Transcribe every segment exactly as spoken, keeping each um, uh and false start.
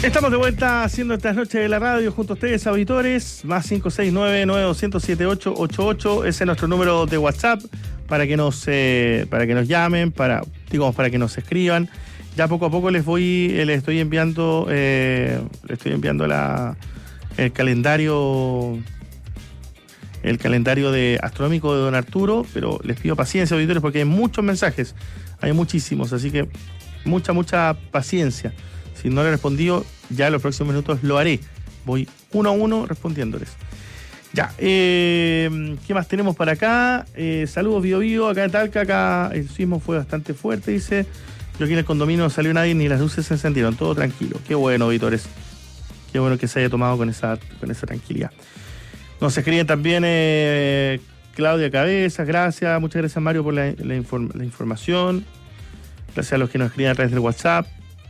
Estamos de vuelta haciendo estas noches de la radio junto a ustedes, auditores. Más cinco seis nueve, nueve dos cero siete ocho ocho ocho. Ese es nuestro número de WhatsApp para que nos eh, para que nos llamen, para, digamos, para que nos escriban. Ya poco a poco les voy, eh, les estoy enviando, eh, les estoy enviando la, el calendario, el calendario de astronómico de don Arturo, pero les pido paciencia, auditores, porque hay muchos mensajes, hay muchísimos, así que mucha, mucha paciencia. Si no le he respondido, ya en los próximos minutos lo haré. Voy uno a uno respondiéndoles. Ya, eh, ¿qué más tenemos para acá? Eh, saludos, Bio Bio, acá en Talca, acá el sismo fue bastante fuerte, dice. Yo aquí en el condominio no salió nadie, ni las luces se encendieron, todo tranquilo. Qué bueno, auditores. Qué bueno que se haya tomado con esa, con esa tranquilidad. Nos escriben también eh, Claudia Cabezas, gracias. Muchas gracias, Mario, por la, la, inform la información. Gracias a los que nos escriben a través del WhatsApp.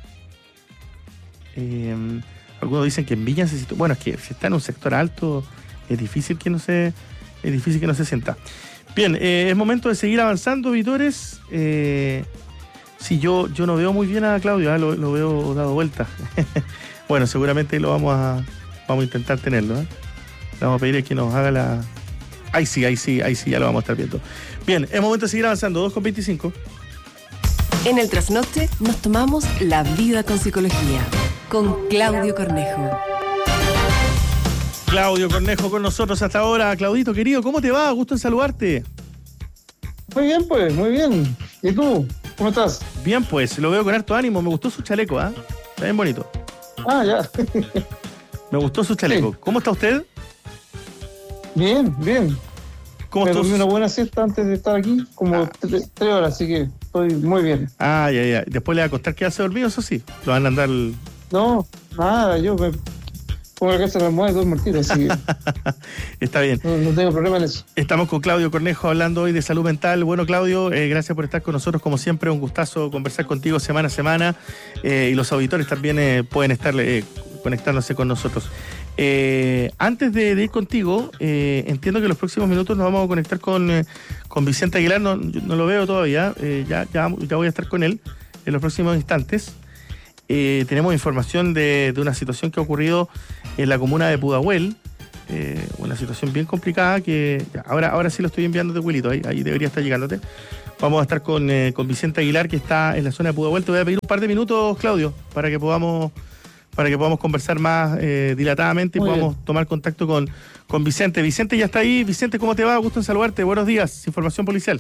Eh, algunos dicen que en Viña se sitúa. Bueno, es que si está en un sector alto, es difícil que no se, es difícil que no se sienta. Bien, eh, es momento de seguir avanzando, auditores. Eh, si yo, yo no veo muy bien a Claudio, ¿eh? lo, lo veo dado vuelta. Bueno, seguramente lo vamos a, vamos a intentar tenerlo. ¿eh? Le vamos a pedir que nos haga la. Ahí sí, ahí sí, ahí sí, ya lo vamos a estar viendo. Bien, es momento de seguir avanzando. dos con veinticinco. En el trasnoche nos tomamos la vida con psicología. Con Claudio Cornejo. Claudio Cornejo con nosotros hasta ahora. Claudito, querido, ¿cómo te va? Gusto en saludarte. Muy bien, pues, muy bien. ¿Y tú? ¿Cómo estás? Bien, pues, lo veo con harto ánimo. Me gustó su chaleco, ¿ah? ¿eh? Está bien bonito. Ah, ya. Me gustó su chaleco. Sí. ¿Cómo está usted? Bien, bien. ¿Cómo Me estás? dormí una buena siesta antes de estar aquí, como ah. tres, tres horas, así que estoy muy bien. Ah, ya, ya. Después le va a costar quedarse dormido, eso sí. Lo van a andar... El... No, nada, yo me pongo la casa en la almohada y duermo al tiro, así que... Está bien. No, no tengo problema en eso. Estamos con Claudio Cornejo hablando hoy de salud mental. Bueno, Claudio, eh, gracias por estar con nosotros, como siempre, un gustazo conversar contigo semana a semana, eh, y los auditores también eh, pueden estar eh, conectándose con nosotros. Eh, antes de, de ir contigo, eh, entiendo que en los próximos minutos nos vamos a conectar con, eh, con Vicente Aguilar. No, no lo veo todavía, eh, ya, ya, ya voy a estar con él en los próximos instantes. Eh, tenemos información de, de una situación que ha ocurrido en la comuna de Pudahuel, eh, una situación bien complicada que ya, ahora, ahora sí lo estoy enviando de Wilito, ahí, ahí debería estar llegándote. Vamos a estar con, eh, con Vicente Aguilar, que está en la zona de Pudahuel. Te voy a pedir un par de minutos, Claudio, para que podamos para que podamos conversar más eh, dilatadamente y Muy podamos bien. tomar contacto con, con Vicente. Vicente ya está ahí. Vicente, ¿cómo te va? Gusto en saludarte. Buenos días. Información policial.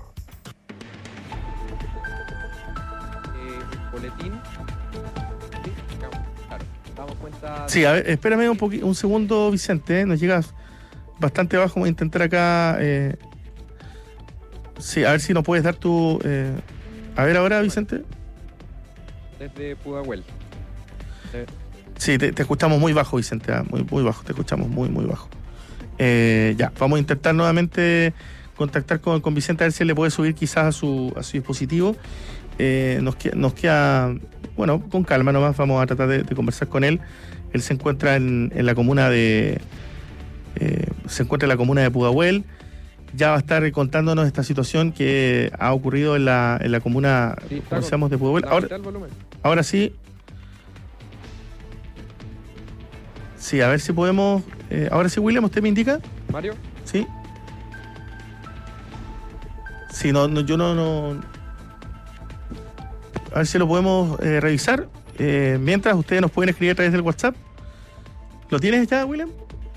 Eh, boletín. Sí, claro. Damos cuenta. De... Sí, a ver, espérame un, poqu- un segundo, Vicente. ¿eh? Nos llegas bastante bajo. Voy a intentar acá. Eh... Sí, a ver si nos puedes dar tu. Eh... A ver ahora, Vicente. Desde Pudahuel. Sí, te, te escuchamos muy bajo, Vicente, ¿eh? muy, muy bajo, te escuchamos muy, muy bajo. Eh, ya, vamos a intentar nuevamente contactar con, con Vicente a ver si le puede subir quizás a su, a su dispositivo. Eh, nos, nos queda, bueno, con calma nomás, vamos a tratar de, de conversar con él. Él se encuentra en, en la comuna de eh, se encuentra en la comuna de Pudahuel. Ya va a estar contándonos esta situación que ha ocurrido en la, en la comuna, sí, ¿cómo decíamos, de Pudahuel? Ahora, ahora sí. Sí, a ver si podemos... Eh, ahora sí, William, ¿usted me indica? ¿Mario? Sí. Sí, no, no yo no, no... A ver si lo podemos eh, revisar. Eh, mientras, ustedes nos pueden escribir a través del WhatsApp. ¿Lo tienes ya, William?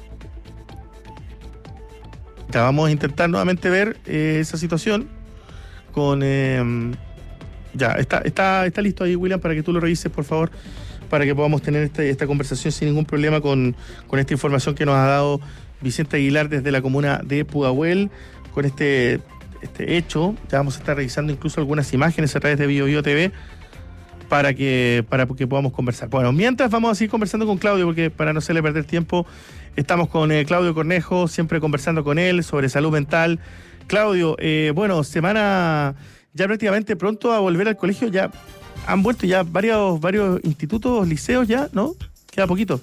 Ya vamos a intentar nuevamente ver eh, esa situación con... Eh, ya, está, está, está listo ahí, William, para que tú lo revises, por favor, para que podamos tener este, esta conversación sin ningún problema con, con esta información que nos ha dado Vicente Aguilar desde la comuna de Pudahuel, con este, este hecho. Ya vamos a estar revisando incluso algunas imágenes a través de Bio Bio T V para que, para que podamos conversar. Bueno, mientras vamos a seguir conversando con Claudio, porque para no hacerle perder tiempo, estamos con eh, Claudio Cornejo, siempre conversando con él sobre salud mental. Claudio, eh, bueno, semana ya prácticamente pronto a volver al colegio, ya han vuelto ya varios, varios institutos, liceos ya, ¿no? Queda poquito.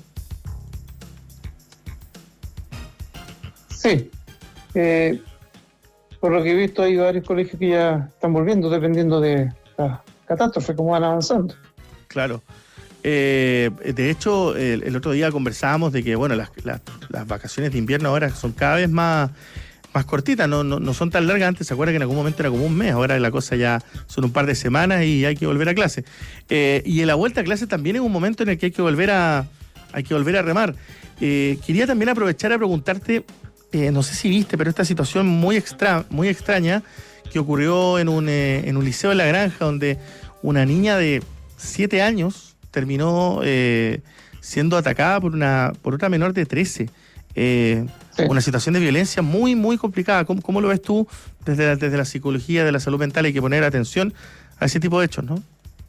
Sí. Eh, por lo que he visto, hay varios colegios que ya están volviendo, dependiendo de la catástrofe, cómo van avanzando. Claro. Eh, de hecho, el, el otro día conversábamos de que, bueno, las, las, las vacaciones de invierno ahora son cada vez más, más cortitas, no, no, no son tan largas. Antes se acuerda que en algún momento era como un mes, ahora la cosa ya son un par de semanas y hay que volver a clase. Eh, y en la vuelta a clase también es un momento en el que hay que volver a, hay que volver a remar. Eh, quería también aprovechar a preguntarte, eh, no sé si viste, pero esta situación muy, extra, muy extraña que ocurrió en un, eh, en un liceo de La Granja, donde una niña de siete años terminó eh, siendo atacada por una por otra menor de trece. Eh, sí. Una situación de violencia muy, muy complicada. ¿Cómo, cómo lo ves tú desde la, desde la psicología de la salud mental? Hay que poner atención a ese tipo de hechos, ¿no?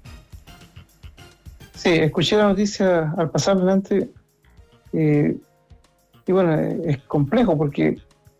Sí, escuché la noticia al pasar delante eh, y bueno, es complejo porque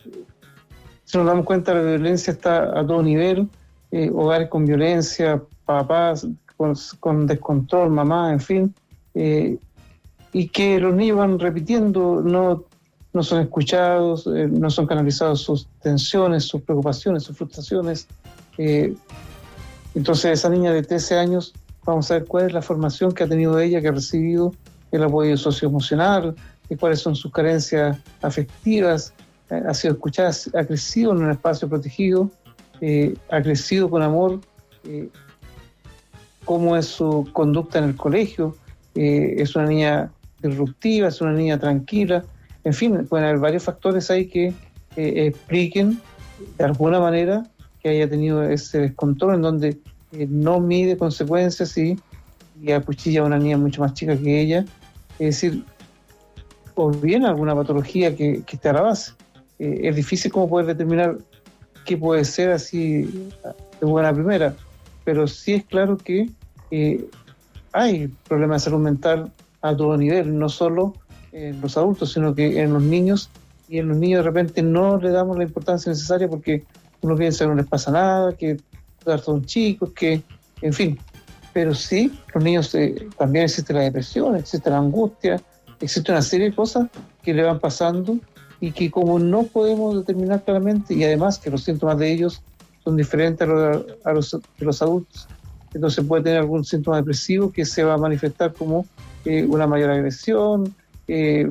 si nos damos cuenta la violencia está a todo nivel, eh, hogares con violencia, papás con, con descontrol, mamá, en fin, eh, y que los niños van repitiendo, no, no son escuchados, eh, no son canalizados sus tensiones, sus preocupaciones, sus frustraciones. Eh, entonces esa niña de trece años, vamos a ver cuál es la formación que ha tenido ella, que ha recibido el apoyo socioemocional, y cuáles son sus carencias afectivas, eh, ha sido escuchada, ha crecido en un espacio protegido, eh, ha crecido con amor, eh, cómo es su conducta en el colegio, eh, es una niña disruptiva, es una niña tranquila, en fin, pueden haber varios factores ahí que eh, expliquen de alguna manera que haya tenido ese descontrol en donde eh, no mide consecuencias y, y acuchilla a una niña mucho más chica que ella, es decir, o bien alguna patología que, que esté a la base. Eh, es difícil como poder determinar qué puede ser así de buena primera, pero sí es claro que eh, hay problemas de salud mental a todo nivel, no solo en los adultos, sino que en los niños, y en los niños de repente no le damos la importancia necesaria porque uno piensa que no les pasa nada, que son chicos, que, en fin, pero sí, los niños eh, también existe la depresión, existe la angustia, existe una serie de cosas que le van pasando y que como no podemos determinar claramente, y además que los síntomas de ellos son diferentes a los, a los, de los adultos, entonces puede tener algún síntoma depresivo que se va a manifestar como eh, una mayor agresión, eh,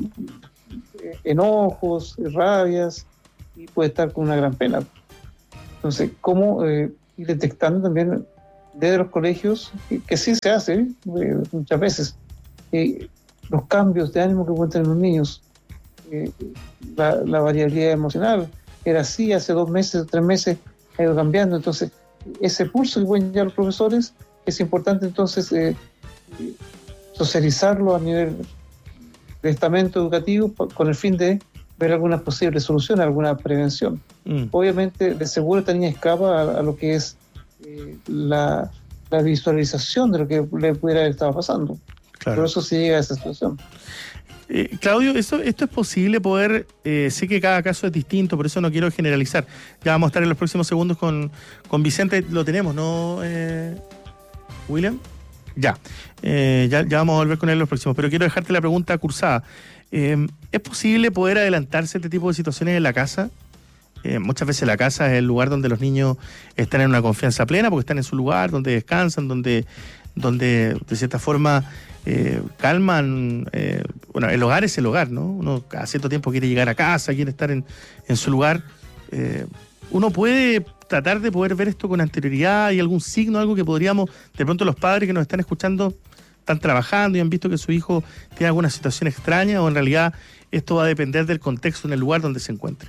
enojos, rabias, y puede estar con una gran pena. Entonces, ¿cómo eh, ir detectando también desde los colegios, que, que sí se hace eh, muchas veces, eh, los cambios de ánimo que pueden tener los niños, eh, la, la variabilidad emocional, era así hace dos meses, tres meses, ha ido cambiando, entonces ese pulso que pueden llevar los profesores es importante entonces eh, socializarlo a nivel de estamento educativo con el fin de ver algunas posibles soluciones, alguna prevención. Mm. Obviamente, de seguro esta niña escapa a, a lo que es eh, la, la visualización de lo que le pudiera haber estado pasando. Claro. Por eso se llega a esa situación. Eh, Claudio, ¿esto, ¿esto es posible poder? Eh, sé que cada caso es distinto, por eso no quiero generalizar. Ya vamos a estar en los próximos segundos con, con Vicente, lo tenemos, ¿no, eh, William? Ya. Eh, ya, ya vamos a volver con él en los próximos, pero quiero dejarte la pregunta cursada. Eh, ¿Es posible poder adelantarse a este tipo de situaciones en la casa? Eh, muchas veces la casa es el lugar donde los niños están en una confianza plena, porque están en su lugar, donde descansan, donde, donde de cierta forma eh, calman. Eh, bueno, el hogar es el hogar, ¿no? Uno cada cierto tiempo quiere llegar a casa, quiere estar en, en su lugar. Eh, uno puede tratar de poder ver esto con anterioridad. ¿Hay algún signo, algo que podríamos, de pronto los padres que nos están escuchando están trabajando y han visto que su hijo tiene alguna situación extraña, o en realidad esto va a depender del contexto en el lugar donde se encuentre?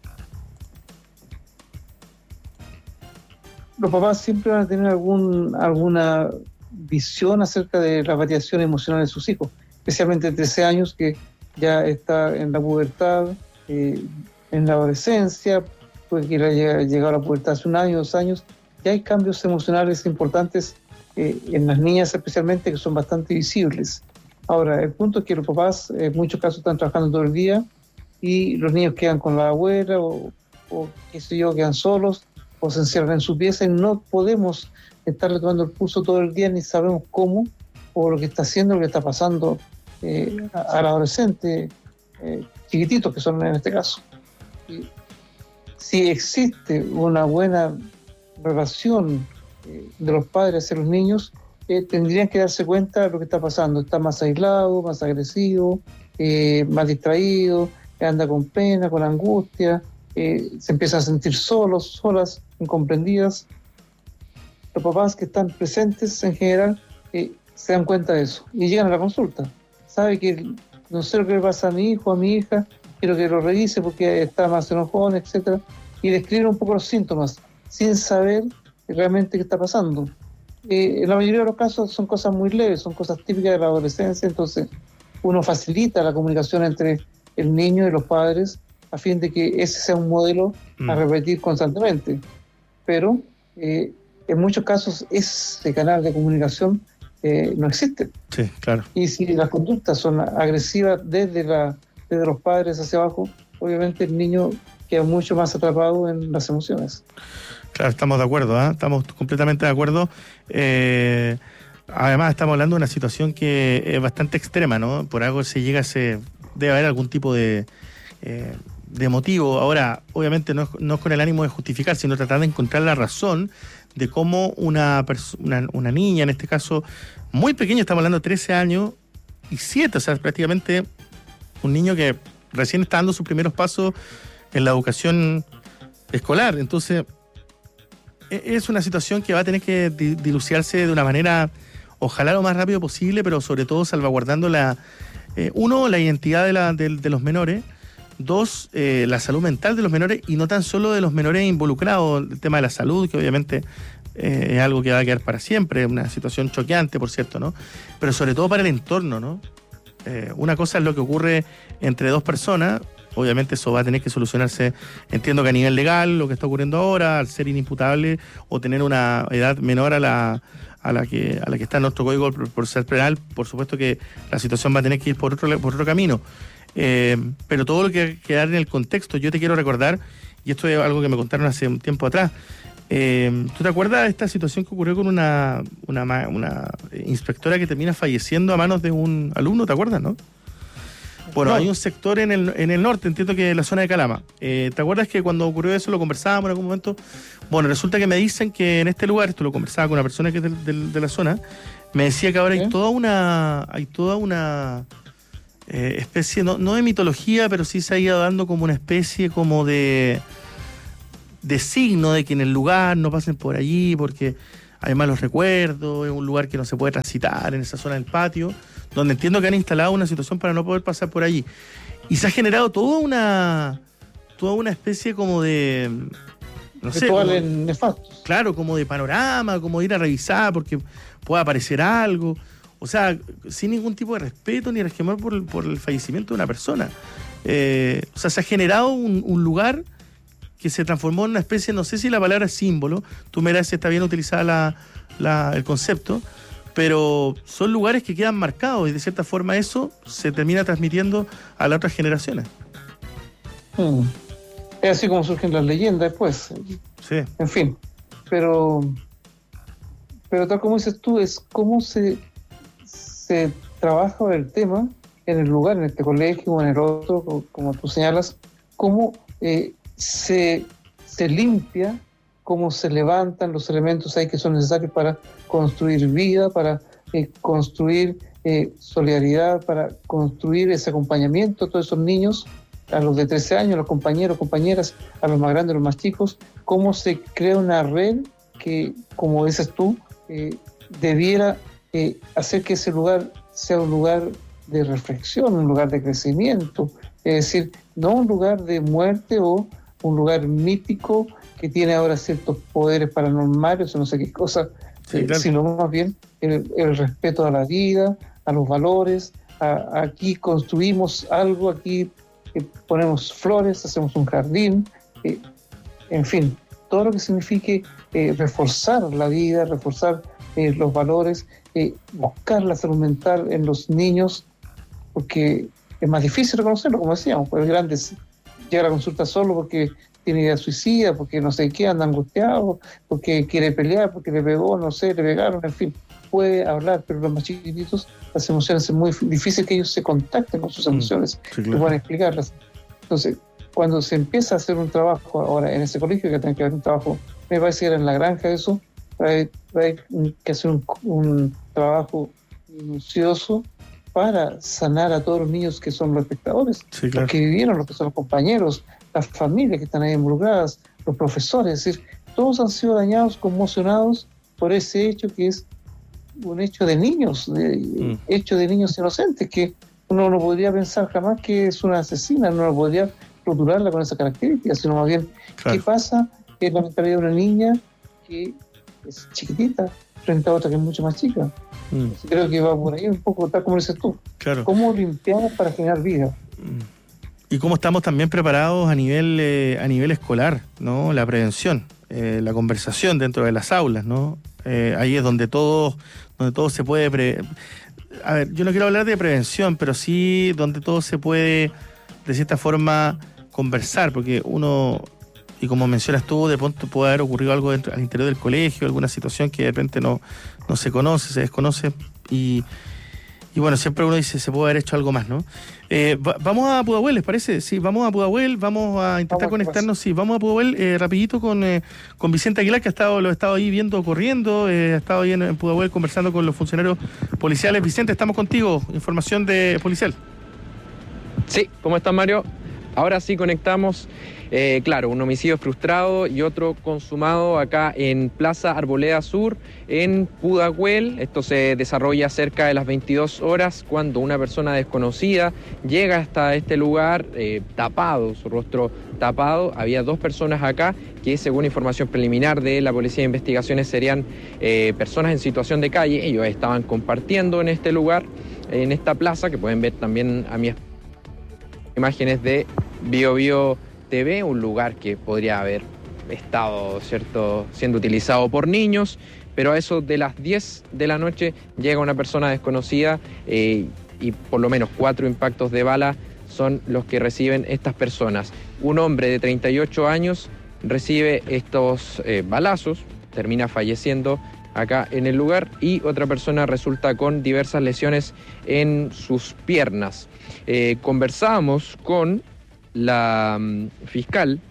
Los papás siempre van a tener algún, alguna visión acerca de la variación emocional de sus hijos, especialmente de trece años, que ya está en la pubertad, eh, en la adolescencia, puede que haya llegado a la pubertad hace un año, dos años, ya hay cambios emocionales importantes eh, en las niñas especialmente, que son bastante visibles. Ahora, el punto es que los papás en muchos casos están trabajando todo el día y los niños quedan con la abuela o, o qué sé yo, quedan solos o se encierran en su pieza, y no podemos estarle tomando el pulso todo el día, ni sabemos cómo o lo que está haciendo, lo que está pasando eh, al adolescente, eh, chiquititos que son en este caso. Y si existe una buena relación eh, de los padres hacia los niños, eh, tendrían que darse cuenta de lo que está pasando. Está más aislado, más agresivo, eh, más distraído, anda con pena, con angustia, eh, se empiezan a sentir solos, solas, incomprendidas. Los papás que están presentes en general eh, se dan cuenta de eso y llegan a la consulta. Sabe que no sé lo que le pasa a mi hijo, a mi hija, quiero que lo revise porque está más enojón, etcétera, y describir un poco los síntomas sin saber realmente qué está pasando. Eh, en la mayoría de los casos son cosas muy leves, son cosas típicas de la adolescencia, entonces uno facilita la comunicación entre el niño y los padres a fin de que ese sea un modelo mm. a repetir constantemente. Pero eh, en muchos casos ese canal de comunicación eh, no existe. Sí, claro. Y si las conductas son agresivas desde, la, desde los padres hacia abajo, obviamente el niño queda mucho más atrapado en las emociones. Claro, estamos de acuerdo, ¿eh? Estamos completamente de acuerdo. Eh, además, estamos hablando de una situación que es bastante extrema, ¿no? Por algo se llega a ese... Debe haber algún tipo de, eh, de motivo. Ahora, obviamente no es, no es con el ánimo de justificar, sino tratar de encontrar la razón de cómo una, perso- una, una niña, en este caso, muy pequeña, estamos hablando de trece años y siete, o sea, prácticamente un niño que recién está dando sus primeros pasos en la educación escolar. Entonces, es una situación que va a tener que dilucidarse de una manera, ojalá lo más rápido posible, pero sobre todo salvaguardando la, eh, uno, la identidad de, la, de, de los menores, dos, eh, la salud mental de los menores y no tan solo de los menores involucrados, el tema de la salud, que obviamente eh, es algo que va a quedar para siempre, una situación choqueante, por cierto, ¿no? Pero sobre todo para el entorno, ¿no? Eh, una cosa es lo que ocurre entre dos personas. Obviamente eso va a tener que solucionarse, entiendo que a nivel legal, lo que está ocurriendo ahora, al ser inimputable o tener una edad menor a la a la que a la que está en nuestro código por ser penal, por supuesto que la situación va a tener que ir por otro por otro camino. Eh, pero todo lo que hay que quedar en el contexto, yo te quiero recordar, y esto es algo que me contaron hace un tiempo atrás, eh, ¿tú te acuerdas de esta situación que ocurrió con una, una, una inspectora que termina falleciendo a manos de un alumno? ¿Te acuerdas, no? Bueno, no. Hay un sector en el, en el norte, entiendo que en la zona de Calama. Eh, ¿Te acuerdas que cuando ocurrió eso lo conversábamos en algún momento? Bueno, resulta que me dicen que en este lugar, esto lo conversaba con una persona que es de, de, de la zona, me decía que ahora ¿Sí? hay toda una hay toda una eh, especie, no, no de mitología, pero sí se ha ido dando como una especie como de, de signo de que en el lugar no pasen por allí porque hay malos recuerdos, es un lugar que no se puede transitar en esa zona del patio, donde entiendo que han instalado una situación para no poder pasar por allí. Y se ha generado toda una toda una especie como de... no sé, como, nefastos. Claro, como de panorama, como de ir a revisar porque puede aparecer algo. O sea, sin ningún tipo de respeto ni resquemor por, por el fallecimiento de una persona. Eh, o sea, se ha generado un, un lugar que se transformó en una especie, no sé si la palabra es símbolo, tú me dirás si está bien utilizada la, la, el concepto, pero son lugares que quedan marcados y de cierta forma eso se termina transmitiendo a las otras generaciones. Hmm. Es así como surgen las leyendas después. Sí. En fin, pero pero tal como dices tú, es cómo se, se trabaja el tema en el lugar, en este colegio o en el otro, como tú señalas, cómo eh, se, se limpia, cómo se levantan los elementos ahí que son necesarios para construir vida, para eh, construir eh, solidaridad, para construir ese acompañamiento a todos esos niños, a los de trece años, a los compañeros, compañeras, a los más grandes, a los más chicos, cómo se crea una red que, como dices tú, eh, debiera eh, hacer que ese lugar sea un lugar de reflexión, un lugar de crecimiento, es decir, no un lugar de muerte o un lugar mítico que tiene ahora ciertos poderes paranormales o no sé qué cosa, sí, eh, claro. Sino más bien el, el respeto a la vida, a los valores, a, aquí construimos algo, aquí eh, ponemos flores, hacemos un jardín, eh, en fin, todo lo que signifique eh, reforzar la vida, reforzar eh, los valores, eh, buscar la salud mental en los niños, porque es más difícil reconocerlo, como decíamos, pues el grande llega a la consulta solo porque tiene idea suicida, porque no sé qué, anda angustiado, porque quiere pelear, porque le pegó, no sé, le pegaron, en fin, puede hablar, pero los más chiquititos, las emociones es muy difícil que ellos se contacten con sus emociones, sí, claro. Y puedan explicarlas. Entonces, cuando se empieza a hacer un trabajo ahora en ese colegio, que tiene que haber un trabajo, me parece que era en la granja eso, hay, hay que hacer un, un trabajo minucioso para sanar a todos los niños que son los espectadores, sí, claro. los que vivieron, los que son los compañeros, las familias que están ahí involucradas, los profesores, es decir, todos han sido dañados, conmocionados por ese hecho que es un hecho de niños, de, mm. hecho de niños inocentes, que uno no podría pensar jamás que es una asesina, no lo podría rotularla con esa característica, sino más bien, claro. ¿qué pasa? Que es la mentalidad de una niña que es chiquitita frente a otra que es mucho más chica. Mm. Creo que va por ahí un poco, tal como dices tú. Claro. ¿Cómo limpiamos para generar vida? Y cómo estamos también preparados a nivel eh, a nivel escolar, ¿no? La prevención, eh, la conversación dentro de las aulas, ¿no? Eh, ahí es donde todo, donde todo se puede... Pre... A ver, yo no quiero hablar de prevención, pero sí donde todo se puede, de cierta forma, conversar, porque uno... Y como mencionas tú, de pronto puede haber ocurrido algo dentro, al interior del colegio, alguna situación que de repente no, no se conoce, se desconoce. Y, y bueno, siempre uno dice, se puede haber hecho algo más, ¿no? Eh, va, vamos a Pudahuel, ¿les parece? Sí, vamos a Pudahuel, vamos a intentar vamos, conectarnos. Sí, vamos a Pudahuel eh, rapidito con, eh, con Vicente Aguilar, que ha estado, lo ha estado ahí viendo corriendo, eh, ha estado ahí en, en Pudahuel conversando con los funcionarios policiales. Vicente, estamos contigo. Información de policial. Sí, ¿cómo estás, Mario? Ahora sí conectamos. Eh, claro, un homicidio frustrado y otro consumado acá en Plaza Arboleda Sur, en Pudahuel. Esto se desarrolla cerca de las veintidós horas, cuando una persona desconocida llega hasta este lugar eh, tapado, su rostro tapado. Había dos personas acá que, según información preliminar de la Policía de Investigaciones, serían eh, personas en situación de calle. Ellos estaban compartiendo en este lugar, en esta plaza, que pueden ver también a mi imágenes de Bio Bio T V, un lugar que podría haber estado, ¿cierto?, siendo utilizado por niños, pero a eso de las diez de la noche llega una persona desconocida eh, y por lo menos cuatro impactos de bala son los que reciben estas personas. Un hombre de treinta y ocho años recibe estos eh, balazos, termina falleciendo acá en el lugar, y otra persona resulta con diversas lesiones en sus piernas. Eh, conversábamos con la um, fiscal,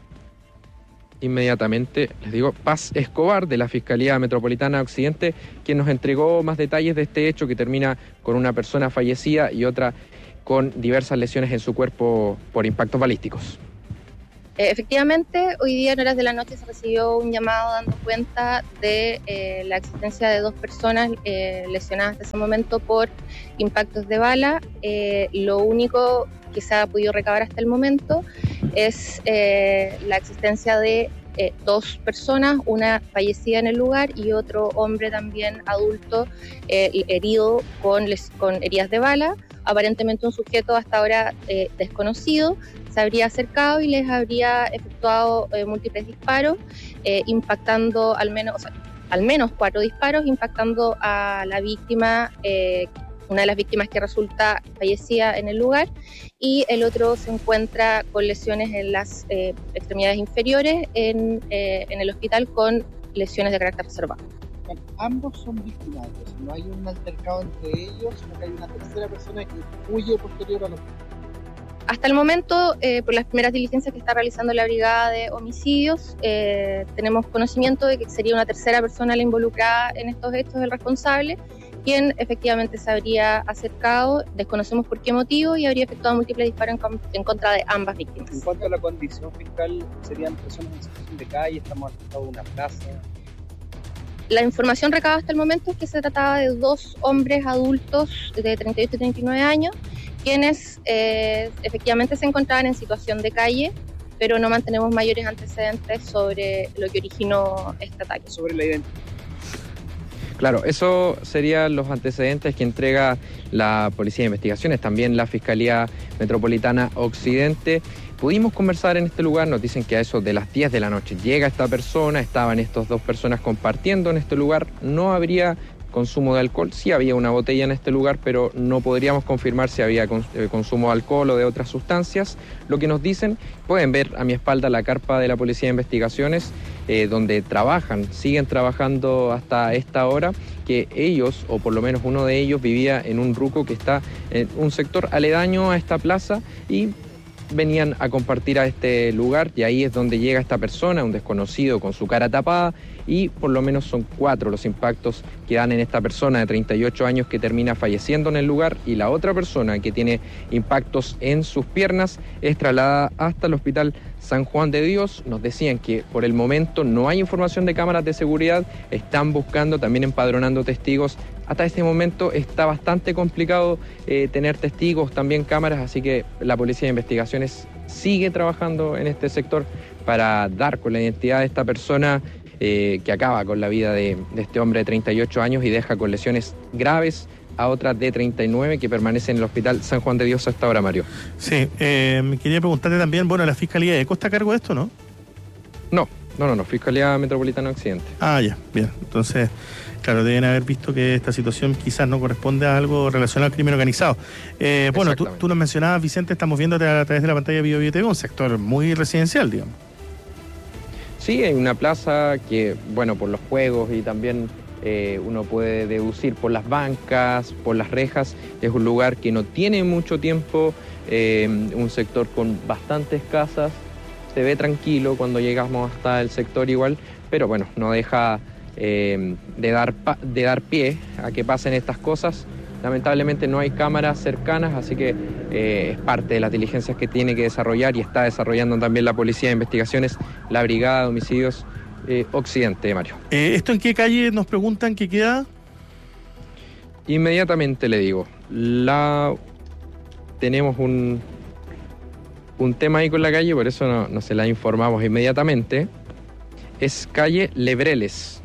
inmediatamente, les digo, Paz Escobar, de la Fiscalía Metropolitana Occidente, quien nos entregó más detalles de este hecho, que termina con una persona fallecida y otra con diversas lesiones en su cuerpo por impactos balísticos. Efectivamente, hoy día en horas de la noche se recibió un llamado dando cuenta de eh, la existencia de dos personas eh, lesionadas hasta ese momento por impactos de bala. Eh, lo único que se ha podido recabar hasta el momento es eh, la existencia de eh, dos personas, una fallecida en el lugar y otro hombre también adulto eh, herido con, les, con heridas de bala. Aparentemente un sujeto hasta ahora eh, desconocido se habría acercado y les habría efectuado eh, múltiples disparos, eh, impactando al menos, o sea, al menos cuatro disparos, impactando a la víctima, eh, una de las víctimas que resulta fallecida en el lugar, y el otro se encuentra con lesiones en las eh, extremidades inferiores en, eh, en el hospital con lesiones de carácter reservado. Ambos son víctimas, entonces no hay un altercado entre ellos, sino que hay una tercera persona que huye posterior a los... Hasta el momento, eh, por las primeras diligencias que está realizando la Brigada de Homicidios, eh, tenemos conocimiento de que sería una tercera persona la involucrada en estos hechos, el responsable, quien efectivamente se habría acercado, desconocemos por qué motivo, y habría efectuado múltiples disparos en, con, en contra de ambas víctimas. En cuanto a la condición fiscal, ¿serían personas en situación de calle? ¿Estamos al lado de una plaza? La información recabada hasta el momento es que se trataba de dos hombres adultos de treinta y ocho y treinta y nueve años, quienes eh, efectivamente se encontraban en situación de calle, pero no mantenemos mayores antecedentes sobre lo que originó este ataque. Sobre la identidad. Claro, eso serían los antecedentes que entrega la Policía de Investigaciones, también la Fiscalía Metropolitana Occidente. Pudimos conversar en este lugar, nos dicen que a eso de las diez de la noche llega esta persona, estaban estas dos personas compartiendo en este lugar, no habría consumo de alcohol, sí había una botella en este lugar, pero no podríamos confirmar si había cons- eh, consumo de alcohol o de otras sustancias. Lo que nos dicen, pueden ver a mi espalda la carpa de la Policía de Investigaciones, eh, donde trabajan, siguen trabajando hasta esta hora, que ellos, o por lo menos uno de ellos, vivía en un ruco que está en un sector aledaño a esta plaza, y venían a compartir a este lugar y ahí es donde llega esta persona, un desconocido con su cara tapada, y por lo menos son cuatro los impactos que dan en esta persona de treinta y ocho años que termina falleciendo en el lugar, y la otra persona que tiene impactos en sus piernas es trasladada hasta el hospital San Juan de Dios. Nos decían que por el momento no hay información de cámaras de seguridad, están buscando, también empadronando testigos. Hasta este momento está bastante complicado eh, tener testigos, también cámaras, así que la Policía de Investigaciones sigue trabajando en este sector para dar con la identidad de esta persona eh, que acaba con la vida de, de este hombre de treinta y ocho años y deja con lesiones graves a otra de treinta y nueve que permanece en el hospital San Juan de Dios hasta ahora, Mario. Sí, eh, me quería preguntarte también, bueno, ¿la Fiscalía de Eco está a cargo de esto, no? No, no, no, no, Fiscalía Metropolitana Occidente. Ah, ya, bien. Entonces, claro, deben haber visto que esta situación quizás no corresponde a algo relacionado al crimen organizado. Eh, bueno, tú, tú nos mencionabas, Vicente, estamos viendo a través de la pantalla de Bio Bio T V, un sector muy residencial, digamos. Sí, hay una plaza que, bueno, por los juegos y también eh, uno puede deducir por las bancas, por las rejas, es un lugar que no tiene mucho tiempo, eh, un sector con bastantes casas, se ve tranquilo cuando llegamos hasta el sector igual, pero bueno, no deja eh, de, dar pa- de dar pie a que pasen estas cosas. Lamentablemente no hay cámaras cercanas, así que eh, es parte de las diligencias que tiene que desarrollar y está desarrollando también la Policía de Investigaciones, la Brigada de Homicidios eh, Occidente, Mario. Eh, ¿Esto en qué calle nos preguntan que queda? Inmediatamente le digo, la tenemos un, un tema ahí con la calle, por eso no, no se la informamos inmediatamente. Es calle Lebreles,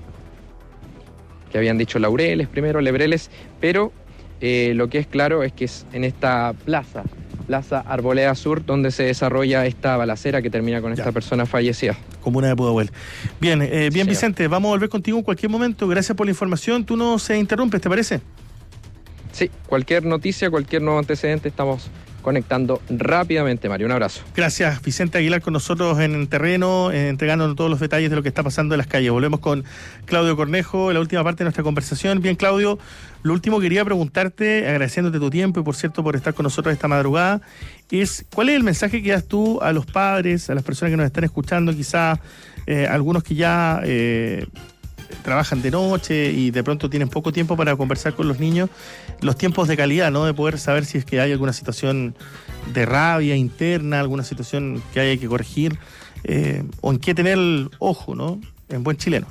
que habían dicho Laureles primero, Lebreles, pero Eh, lo que es claro es que es en esta plaza, Plaza Arboleda Sur, donde se desarrolla esta balacera que termina con esta ya. persona fallecida. Comuna de Pudahuel. Bien, eh, bien, sí, Vicente, vamos a volver contigo en cualquier momento. Gracias por la información. Tú no se interrumpes, ¿te parece? Sí, cualquier noticia, cualquier nuevo antecedente, estamos conectando rápidamente, Mario. Un abrazo. Gracias, Vicente Aguilar, con nosotros en terreno, eh, entregándonos todos los detalles de lo que está pasando en las calles. Volvemos con Claudio Cornejo en la última parte de nuestra conversación. Bien, Claudio, lo último que quería preguntarte, agradeciéndote tu tiempo y por cierto por estar con nosotros esta madrugada, es ¿cuál es el mensaje que das tú a los padres, a las personas que nos están escuchando, quizás eh, algunos que ya eh, trabajan de noche y de pronto tienen poco tiempo para conversar con los niños, los tiempos de calidad, ¿no? De poder saber si es que hay alguna situación de rabia interna, alguna situación que haya que corregir, eh, o en qué tener el ojo, ¿no? En buen chileno.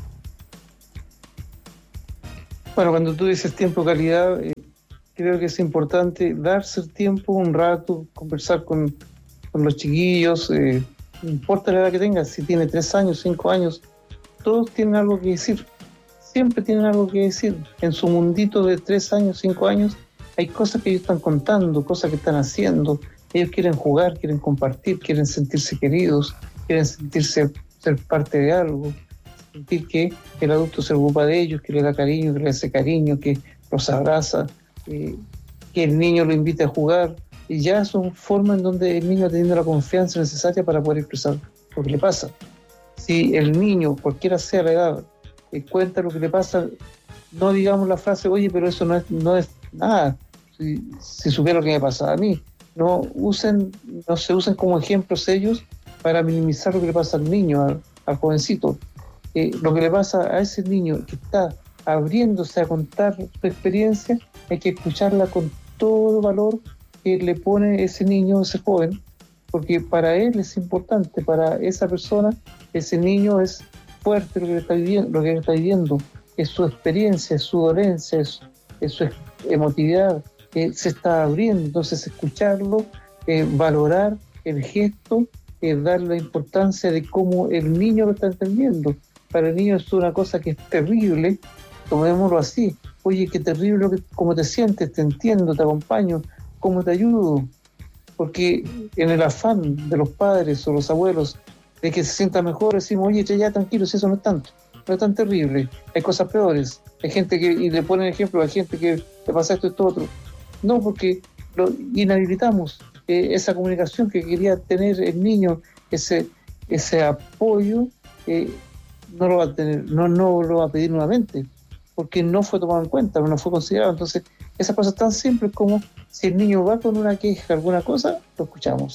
Bueno, cuando tú dices tiempo de calidad, eh, creo que es importante darse el tiempo, un rato, conversar con, con los chiquillos, eh, no importa la edad que tengas, si tiene tres años, cinco años, todos tienen algo que decir, siempre tienen algo que decir. En su mundito de tres años, cinco años, hay cosas que ellos están contando, cosas que están haciendo. Ellos quieren jugar, quieren compartir, quieren sentirse queridos, quieren sentirse ser parte de algo, sentir que el adulto se ocupa de ellos, que le da cariño, que le hace cariño, que los abraza, eh, que el niño lo invita a jugar. Y ya son formas en donde el niño ha tenido la confianza necesaria para poder expresar lo que le pasa. Si el niño, cualquiera sea la edad, eh, cuenta lo que le pasa, no digamos la frase, oye, pero eso no es, no es nada, si, si supiera lo que me pasa a mí. No usen, no se usen como ejemplos ellos para minimizar lo que le pasa al niño, al, al jovencito. Eh, lo que le pasa a ese niño que está abriéndose a contar su experiencia, hay que escucharla con todo valor que le pone ese niño, ese joven, porque para él es importante, para esa persona, ese niño es fuerte lo que está viviendo, lo que está viviendo, es su experiencia, es su dolencia, es, es su emotividad, eh, se está abriendo. Entonces escucharlo, eh, valorar el gesto, eh, dar la importancia de cómo el niño lo está entendiendo. Para el niño es una cosa que es terrible, tomémoslo así, oye, qué terrible que, cómo te sientes, te entiendo, te acompaño, cómo te ayudo, porque en el afán de los padres o los abuelos de que se sienta mejor, decimos, oye, ya tranquilo, si eso no es tanto, no es tan terrible, hay cosas peores, hay gente que, y le ponen ejemplo, hay gente que le pasa esto, esto, otro. No, porque lo inhabilitamos, eh, esa comunicación que quería tener el niño, ese, ese apoyo, eh, no lo va a tener, no, no lo va a pedir nuevamente, porque no fue tomado en cuenta, no fue considerado. Entonces, esas cosas tan simples como si el niño va con una queja, alguna cosa, lo escuchamos.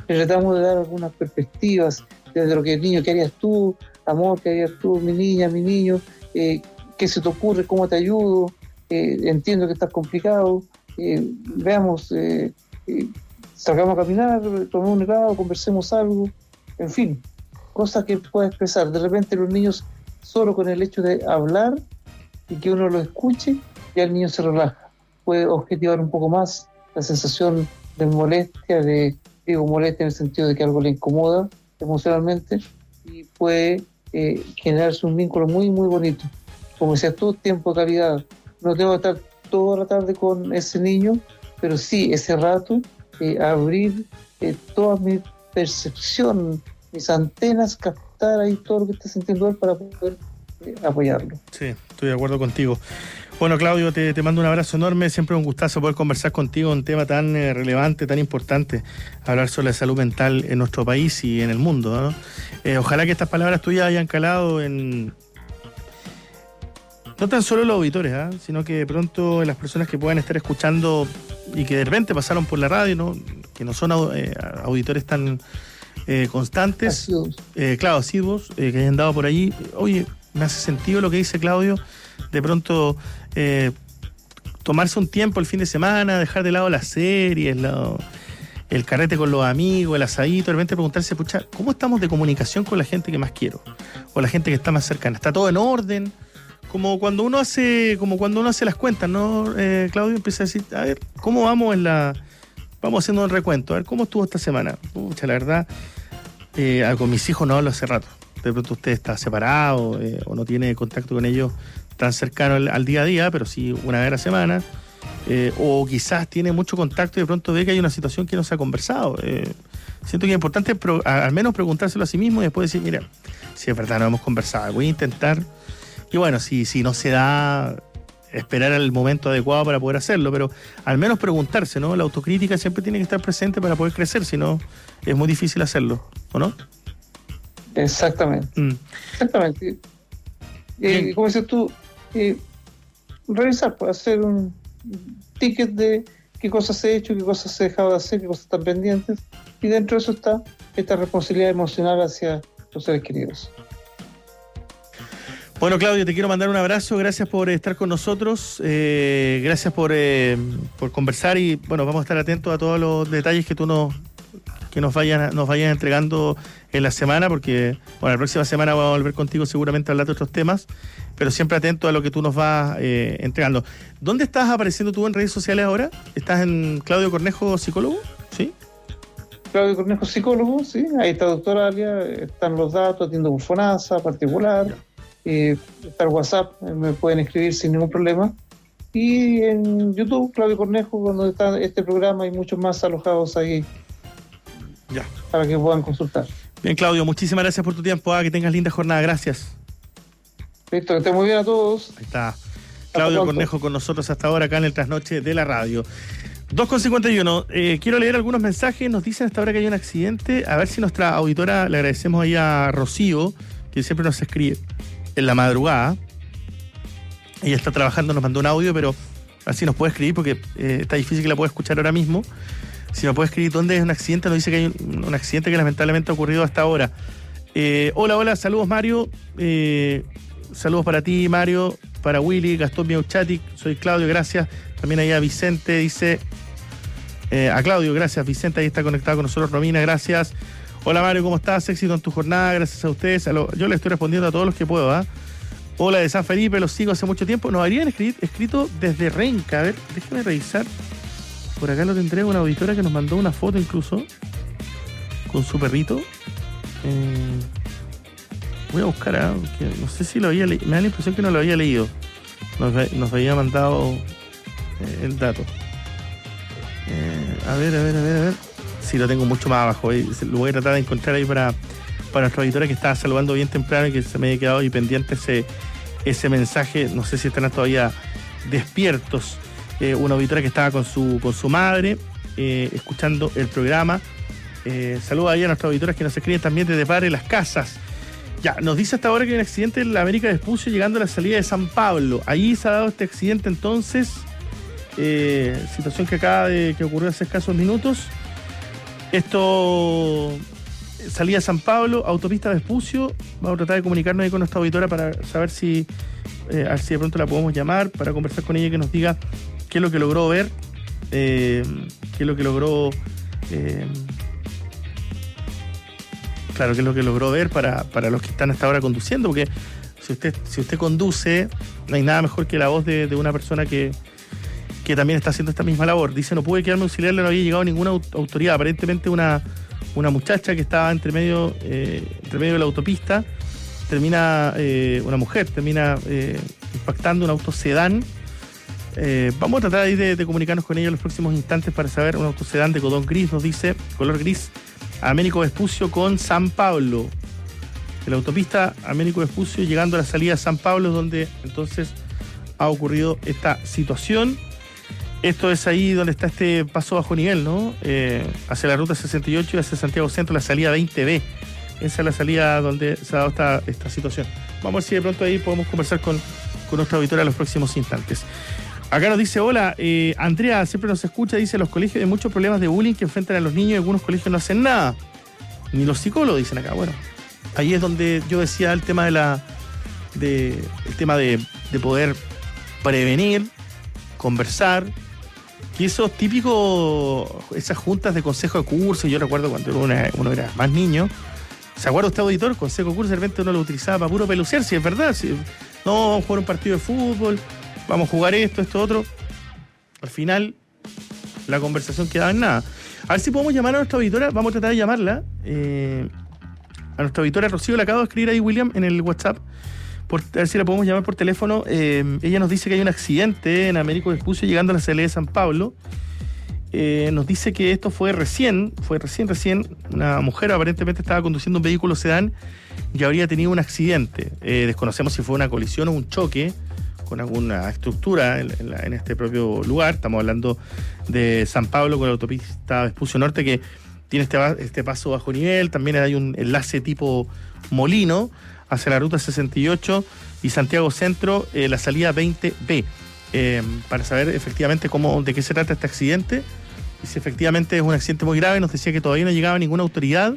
le tratamos de dar algunas perspectivas desde lo que el niño, ¿qué harías tú? Amor, ¿qué harías tú? Mi niña, mi niño, eh, ¿qué se te ocurre? ¿Cómo te ayudo? Eh, entiendo que estás complicado, eh, veamos, eh, eh, salgamos a caminar, tomemos un helado, conversemos algo, en fin, cosas que pueda expresar. De repente los niños, solo con el hecho de hablar y que uno lo escuche, ya el niño se relaja, puede objetivar un poco más la sensación de molestia, de, digo molestia en el sentido de que algo le incomoda emocionalmente, y puede eh, generarse un vínculo muy muy bonito. Como decías tú, tiempo de calidad. No tengo que estar toda la tarde con ese niño, pero sí ese rato eh, abrir eh, toda mi percepción, mis antenas, captar ahí todo lo que está sintiendo él para poder eh, apoyarlo. Sí, estoy de acuerdo contigo. Bueno, Claudio, te, te mando un abrazo enorme. Siempre un gustazo poder conversar contigo, un tema tan eh, relevante, tan importante, hablar sobre la salud mental en nuestro país y en el mundo, ¿no? Eh, ojalá que estas palabras tuyas hayan calado en no tan solo los auditores, ¿eh? sino que de pronto las personas que puedan estar escuchando y que de repente pasaron por la radio, ¿no? Que no son eh, auditores tan eh, constantes, Asiduos. Eh, claro, asiduos, eh, que hayan dado por allí. Oye, me hace sentido lo que dice Claudio, de pronto eh, tomarse un tiempo el fin de semana, dejar de lado las series, la, el carrete con los amigos, el asadito, de repente preguntarse, pucha, ¿cómo estamos de comunicación con la gente que más quiero? O la gente que está más cercana. ¿Está todo en orden? Como cuando uno hace, como cuando uno hace las cuentas, ¿no, eh, Claudio? Empieza a decir, a ver, ¿cómo vamos en la... Vamos haciendo un recuento, a ver, ¿cómo estuvo esta semana? Pucha, la verdad, eh, con mis hijos no hablo hace rato. De pronto usted está separado eh, o no tiene contacto con ellos tan cercano al, al día a día, pero sí una vez a la semana. Eh, o quizás tiene mucho contacto y de pronto ve que hay una situación que no se ha conversado. Eh, siento que es importante pro, a, al menos preguntárselo a sí mismo y después decir, mira, si es verdad no hemos conversado, voy a intentar... Y bueno, si, si no se da, esperar el momento adecuado para poder hacerlo, pero al menos preguntarse, ¿no? La autocrítica siempre tiene que estar presente para poder crecer, si no es muy difícil hacerlo, ¿o no? Exactamente. Mm. Exactamente. Eh, como dices tú, eh, revisar, pues, hacer un ticket de qué cosas he hecho, qué cosas he dejado de hacer, qué cosas están pendientes, y dentro de eso está esta responsabilidad emocional hacia los seres queridos. Bueno, Claudio, te quiero mandar un abrazo, gracias por estar con nosotros, eh, gracias por, eh, por conversar y bueno, vamos a estar atentos a todos los detalles que tú nos, que nos vayan, nos vayan entregando en la semana, porque bueno, la próxima semana vamos a volver contigo seguramente a hablar de otros temas, pero siempre atento a lo que tú nos vas eh, entregando. ¿Dónde estás apareciendo tú en redes sociales ahora? ¿Estás en Claudio Cornejo, psicólogo? ¿Sí? Claudio Cornejo, psicólogo, sí, ahí está doctora Alia, están los datos, atiendo con FONASA particular. Eh, está el WhatsApp, eh, me pueden escribir sin ningún problema. Y en YouTube, Claudio Cornejo, donde está este programa y muchos más alojados ahí ya, para que puedan consultar. Bien, Claudio, muchísimas gracias por tu tiempo. Ah, que tengas linda jornada, gracias. Listo, que estén muy bien a todos. Ahí está Claudio Cornejo con nosotros hasta ahora acá en el Trasnoche de la Radio. dos con cincuenta y uno. Eh, quiero leer algunos mensajes. Nos dicen hasta ahora que hay un accidente. A ver si nuestra auditora, le agradecemos ahí a Rocío, que siempre nos escribe en la madrugada. Ella está trabajando, nos mandó un audio, pero así nos puede escribir porque eh, está difícil que la pueda escuchar ahora mismo. Si nos puede escribir dónde es un accidente, nos dice que hay un, un accidente que lamentablemente ha ocurrido hasta ahora. Eh, hola, hola, saludos Mario. Eh, saludos para ti, Mario, para Willy, Gastón Miauchatic, soy Claudio, gracias. También ahí a Vicente, dice eh, a Claudio, gracias. Vicente ahí está conectado con nosotros. Romina, gracias. Hola Mario, ¿cómo estás? Éxito en tu jornada, gracias a ustedes. A lo, yo le estoy respondiendo a todos los que puedo, ¿ah? ¿eh? Hola de San Felipe, los sigo hace mucho tiempo. Nos habrían escrito, escrito desde Renca. A ver, déjame revisar. Por acá lo tendré, una auditora que nos mandó una foto incluso con su perrito. Eh, voy a buscar, ¿eh? Porque no sé si lo había leído. Me da la impresión que no lo había leído. Nos, nos había mandado eh, el dato. Eh, a ver, a ver, a ver, a ver. Sí, lo tengo mucho más abajo. Eh. Lo voy a tratar de encontrar ahí para, para nuestra auditora que estaba saludando bien temprano y que se me había quedado ahí pendiente ese, ese mensaje. No sé si estarán todavía despiertos. Eh, una auditora que estaba con su, con su madre eh, escuchando el programa. Eh, saluda ahí a nuestras auditoras que nos escriben también desde Padre Las Casas. Ya, nos dice hasta ahora que hay un accidente en la América Vespucio llegando a la salida de San Pablo. Ahí se ha dado este accidente entonces. Eh, situación que acaba de que ocurrió hace escasos minutos. Esto, salida San Pablo, autopista Vespucio. Vamos a tratar de comunicarnos ahí con nuestra auditora para saber si, eh, a ver si de pronto la podemos llamar para conversar con ella y que nos diga qué es lo que logró ver, eh, qué es lo que logró, eh, claro, qué es lo que logró ver para, para los que están hasta ahora conduciendo, porque si usted, si usted conduce, no hay nada mejor que la voz de, de una persona que, que también está haciendo esta misma labor. Dice, no pude quedarme auxiliar, no había llegado ninguna autoridad, aparentemente una, una muchacha que estaba entre medio, eh, entre medio de la autopista, termina, eh, una mujer, termina eh, impactando un auto sedán. Eh, vamos a tratar ahí de, de comunicarnos con ella en los próximos instantes para saber, un auto sedán de color gris, nos dice, color gris, Américo Vespucio con San Pablo. De la autopista Américo Vespucio llegando a la salida de San Pablo, donde entonces ha ocurrido esta situación. Esto es ahí donde está este paso bajo nivel, ¿no? Eh, hacia la ruta sesenta y ocho y hacia Santiago Centro, la salida veinte B. Esa es la salida donde se ha dado esta, esta situación. Vamos a ver si de pronto ahí podemos conversar con, con nuestra auditora en los próximos instantes. Acá nos dice, hola, eh, Andrea siempre nos escucha, dice, los colegios hay muchos problemas de bullying que enfrentan a los niños y algunos colegios no hacen nada. Ni los psicólogos dicen acá. Bueno, ahí es donde yo decía el tema de la de el tema de, de poder prevenir, conversar, que esos típicos, esas juntas de consejo de curso, yo recuerdo cuando uno era, uno era más niño, ¿se acuerda usted, auditor? Consejo de curso, de repente uno lo utilizaba para puro pelucear, si es verdad, si, no, vamos a jugar un partido de fútbol, vamos a jugar esto, esto, otro. Al final, la conversación quedaba en nada. A ver si podemos llamar a nuestra auditora, vamos a tratar de llamarla, eh, a nuestra auditora Rocío, le acabo de escribir ahí, William, en el WhatsApp, por, a ver si la podemos llamar por teléfono. Eh, ella nos dice que hay un accidente en Américo Vespucio llegando a la salida de San Pablo. Eh, nos dice que esto fue recién, fue recién, recién, una mujer aparentemente estaba conduciendo un vehículo sedán y habría tenido un accidente. Eh, desconocemos si fue una colisión o un choque con alguna estructura en, en, la, en este propio lugar. Estamos hablando de San Pablo con la autopista Vespucio Norte, que tiene este, este paso bajo nivel. También hay un enlace tipo molino hacia la ruta sesenta y ocho y Santiago Centro, eh, la salida veinte B, eh, para saber efectivamente cómo, de qué se trata este accidente y si efectivamente es un accidente muy grave. Nos decía que todavía no llegaba ninguna autoridad.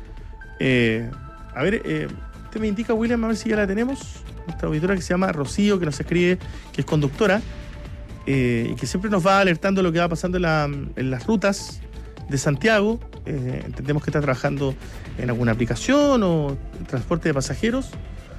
Eh, a ver, eh, usted me indica, William, a ver si ya la tenemos. Nuestra auditora, que se llama Rocío, que nos escribe, que es conductora, eh, y que siempre nos va alertando lo que va pasando en, la, en las rutas de Santiago. Eh, entendemos que está trabajando en alguna aplicación o transporte de pasajeros.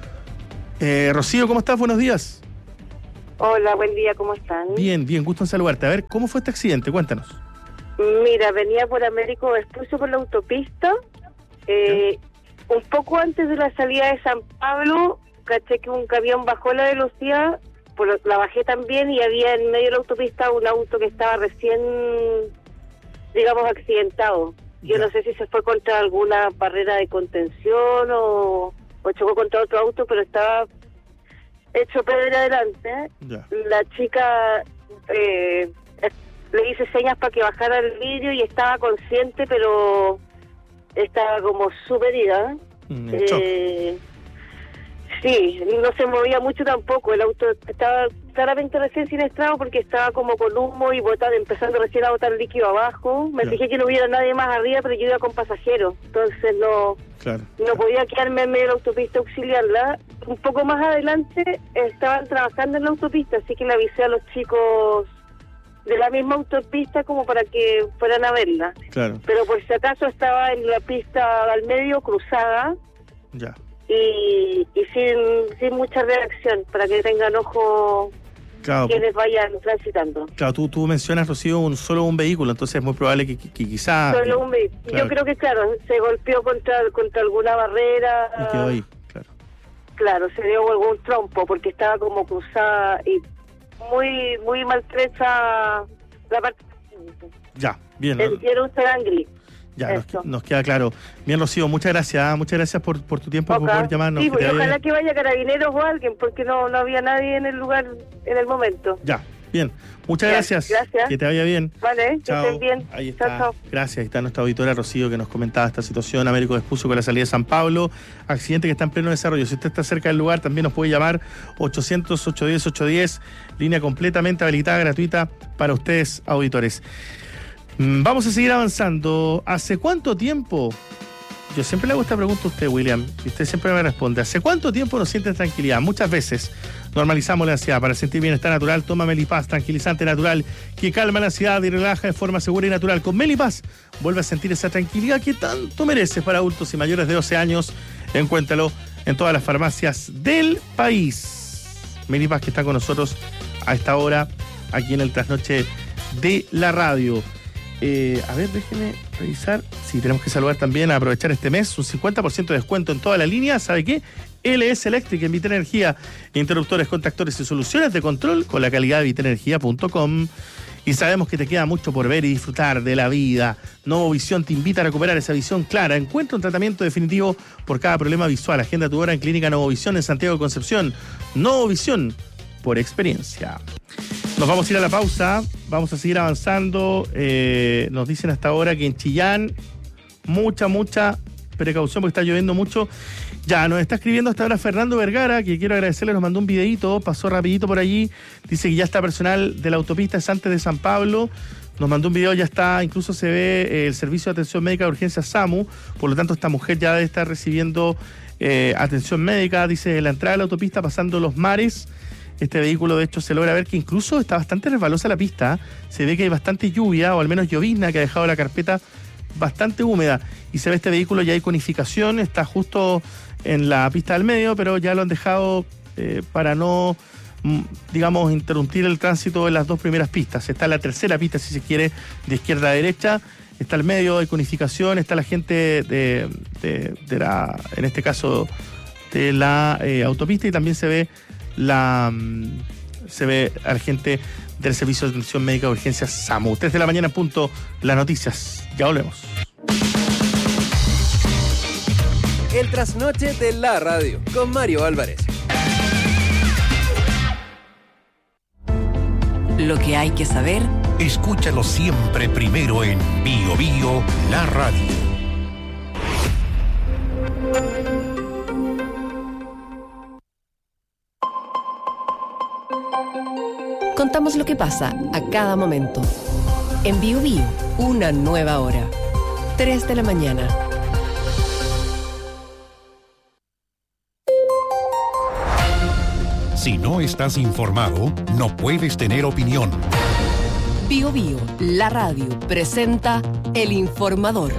Eh, Rocío, ¿cómo estás? Buenos días. Hola, buen día, ¿cómo están? Bien, bien, gusto en saludarte. A ver, ¿cómo fue este accidente? Cuéntanos. Mira, venía por Américo Vespucio por la autopista. Eh, un poco antes de la salida de San Pablo, caché que un camión bajó la velocidad, por, la bajé también y había en medio de la autopista un auto que estaba recién, digamos, accidentado. Yo Ya. no sé si se fue contra alguna barrera de contención o, o chocó contra otro auto, pero estaba hecho pedra adelante. Ya. La chica eh, le hice señas para que bajara el vidrio y estaba consciente, pero estaba como súper herida. Mm, el shock. Eh, sí, no se movía mucho tampoco. El auto estaba claramente recién siniestrado porque estaba como con humo y botando, empezando recién a botar líquido abajo. Me Ya. fijé que no hubiera nadie más arriba, pero yo iba con pasajeros, entonces no Claro. no podía quedarme en medio de la autopista a auxiliarla. Un poco más adelante estaban trabajando en la autopista, así que le avisé a los chicos de la misma autopista como para que fueran a verla. Claro, Pero por si acaso estaba en la pista al medio, cruzada, ya. y, y sin, sin mucha reacción, para que tengan ojo Claro, quienes vayan transitando. claro tú, tú mencionas, Rocío, un, solo un vehículo, entonces es muy probable que, que, que quizá... Solo un ve- claro. Yo creo que, claro, se golpeó contra, contra alguna barrera. Y quedó ahí, claro. Claro, se dio algún trompo porque estaba como cruzada y muy muy maltrecha la parte. Ya, bien. El- Era un sedán gris. Ya, nos, Eso. nos queda claro. Bien, Rocío, muchas gracias. ¿ah? Muchas gracias por, por tu tiempo, por Oca. poder llamarnos. Sí, que pues, te vaya ojalá bien. que vaya carabineros o alguien, porque no, no había nadie en el lugar en el momento. Ya, bien. Muchas Ya, gracias. gracias. Que te vaya bien. Vale, que Chao. estén bien. Ahí Chao, está. chao. Gracias. Ahí está nuestra auditora Rocío, que nos comentaba esta situación. Américo Vespucio con la salida de San Pablo. Accidente que está en pleno desarrollo. Si usted está cerca del lugar, también nos puede llamar ochocientos, ochocientos diez, ochocientos diez. Línea completamente habilitada, gratuita para ustedes, auditores. Vamos a seguir avanzando. ¿Hace cuánto tiempo? Yo siempre le hago esta pregunta a usted, William, y usted siempre me responde. ¿Hace cuánto tiempo nos siente tranquilidad? Muchas veces normalizamos la ansiedad. Para sentir bienestar natural, toma Melipaz, tranquilizante natural, que calma la ansiedad y relaja de forma segura y natural. Con Melipaz, vuelve a sentir esa tranquilidad que tanto mereces. Para adultos y mayores de doce años, encuéntralo en todas las farmacias del país. Melipaz, que está con nosotros a esta hora, aquí en el Trasnoche de la Radio. Eh, a ver, déjenme revisar. Sí, tenemos que saludar también, a aprovechar este mes, un cincuenta por ciento de descuento en toda la línea. ¿Sabe qué? L S Electric en Vitenergía. Interruptores, contactores y soluciones de control con la calidad de vitenergía punto com. Y sabemos que te queda mucho por ver y disfrutar de la vida. Novovisión te invita a recuperar esa visión clara. Encuentra un tratamiento definitivo por cada problema visual. Agenda tu hora en Clínica Novovisión en Santiago de Concepción. Novovisión por experiencia. Nos vamos a ir a la pausa, vamos a seguir avanzando. Eh, nos dicen hasta ahora que en Chillán, mucha, mucha precaución porque está lloviendo mucho. Ya, nos está escribiendo hasta ahora Fernando Vergara, que quiero agradecerle, nos mandó un videíto, pasó rapidito por allí. Dice que ya está personal de la autopista Santos de San Pablo. Nos mandó un video, ya está, incluso se ve eh, el Servicio de Atención Médica de Urgencia SAMU. Por lo tanto, esta mujer ya debe estar recibiendo eh, atención médica. Dice, la entrada de la autopista pasando los mares. Este vehículo, de hecho, se logra ver que incluso está bastante resbalosa la pista. Se ve que hay bastante lluvia, o al menos llovizna, que ha dejado la carpeta bastante húmeda. Y se ve este vehículo, ya hay conificación, está justo en la pista del medio, pero ya lo han dejado eh, para no, digamos, interrumpir el tránsito en las dos primeras pistas. Está la tercera pista, si se quiere, de izquierda a derecha. Está el medio de conificación, está la gente de, de, de la, en este caso, de la eh, autopista, y también se ve La, se ve a la gente del Servicio de Atención Médica de Urgencias SAMU. tres de la mañana en punto, las noticias. Ya volvemos. El Trasnoche de la Radio, con Mario Álvarez. Lo que hay que saber. Escúchalo siempre primero en Bio Bio, la radio. Contamos lo que pasa a cada momento. En Bio Bio, una nueva hora. tres de la mañana. Si no estás informado, no puedes tener opinión. Bio Bio, la radio, presenta El Informador.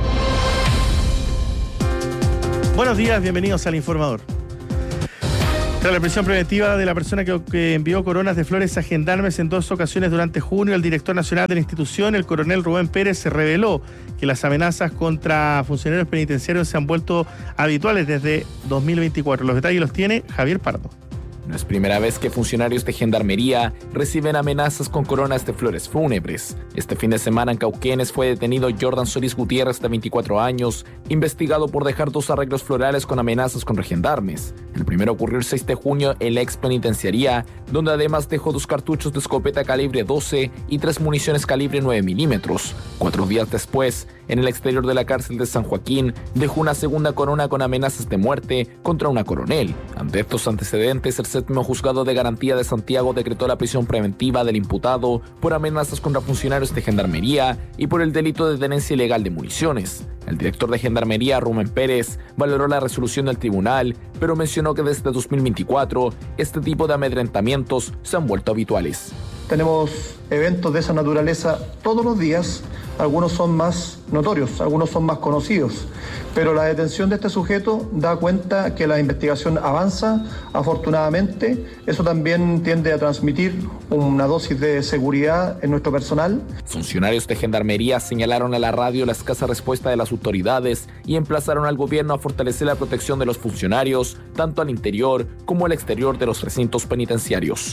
Buenos días, bienvenidos al Informador. Tras la prisión preventiva de la persona que, que envió coronas de flores a gendarmes en dos ocasiones durante junio, el director nacional de la institución, el coronel Rubén Pérez, se reveló que las amenazas contra funcionarios penitenciarios se han vuelto habituales desde dos mil veinticuatro. Los detalles los tiene Javier Pardo. No es primera vez que funcionarios de gendarmería reciben amenazas con coronas de flores fúnebres. Este fin de semana en Cauquenes fue detenido Jordan Solís Gutiérrez, de veinticuatro años, investigado por dejar dos arreglos florales con amenazas contra gendarmes. El primero ocurrió el seis de junio en la ex penitenciaría, donde además dejó dos cartuchos de escopeta calibre doce y tres municiones calibre nueve milímetros. Cuatro días después, en el exterior de la cárcel de San Joaquín, dejó una segunda corona con amenazas de muerte contra una coronel. Ante estos antecedentes, el séptimo juzgado de garantía de Santiago decretó la prisión preventiva del imputado por amenazas contra funcionarios de gendarmería y por el delito de tenencia ilegal de municiones. El director de gendarmería, Rubén Pérez, valoró la resolución del tribunal, pero mencionó que desde dos mil veinticuatro este tipo de amedrentamientos se han vuelto habituales. Tenemos eventos de esa naturaleza todos los días. Algunos son más notorios, algunos son más conocidos, pero la detención de este sujeto da cuenta que la investigación avanza, afortunadamente. Eso también tiende a transmitir una dosis de seguridad en nuestro personal. Funcionarios de gendarmería señalaron a la radio la escasa respuesta de las autoridades y emplazaron al gobierno a fortalecer la protección de los funcionarios, tanto al interior como al exterior de los recintos penitenciarios.